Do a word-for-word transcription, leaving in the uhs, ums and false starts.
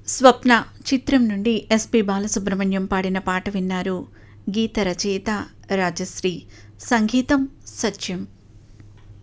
స్వప్న చిత్రం నుండి ఎస్పి బాలసుబ్రహ్మణ్యం పాడిన పాట విన్నారు. గీత రచయిత రాజశ్రీ, సంగీతం సత్యం.